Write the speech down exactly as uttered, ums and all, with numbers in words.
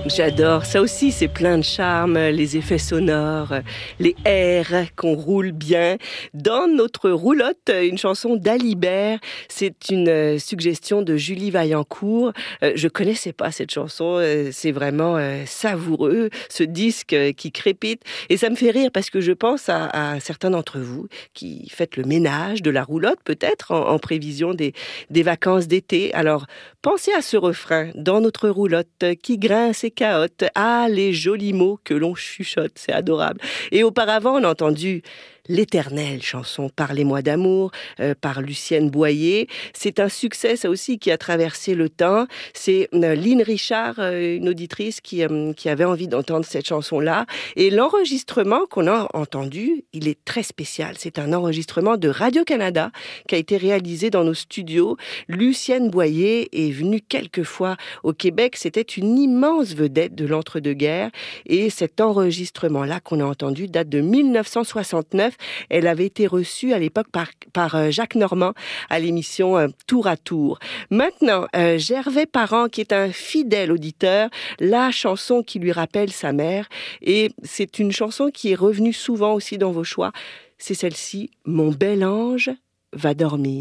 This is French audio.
J'adore, ça aussi c'est plein de charme, les effets sonores, les airs qu'on roule bien. Dans notre roulotte, une chanson d'Alibert, c'est une suggestion de Julie Vaillancourt. Je connaissais pas cette chanson, c'est vraiment savoureux, ce disque qui crépite. Et ça me fait rire parce que je pense à, à certains d'entre vous qui faites le ménage de la roulotte peut-être en, en prévision des, des vacances d'été. Alors pensez à ce refrain dans notre roulotte qui grince et cahote. Ah, les jolis mots que l'on chuchote, c'est adorable. Et auparavant, on a entendu l'éternelle chanson « Parlez-moi d'amour euh, » par Lucienne Boyer. C'est un succès, ça aussi, qui a traversé le temps. C'est euh, Lynn Richard, euh, une auditrice, qui, euh, qui avait envie d'entendre cette chanson-là. Et l'enregistrement qu'on a entendu, il est très spécial. C'est un enregistrement de Radio-Canada qui a été réalisé dans nos studios. Lucienne Boyer est venue quelques fois au Québec. C'était une immense vedette de l'entre-deux-guerres. Et cet enregistrement-là qu'on a entendu date de mille neuf cent soixante-neuf. Elle avait été reçue à l'époque par, par Jacques Normand à l'émission euh, Tour à Tour. Maintenant, euh, Gervais Parent, qui est un fidèle auditeur, la chanson qui lui rappelle sa mère. Et c'est une chanson qui est revenue souvent aussi dans vos choix. C'est celle-ci, « Mon bel ange va dormir ».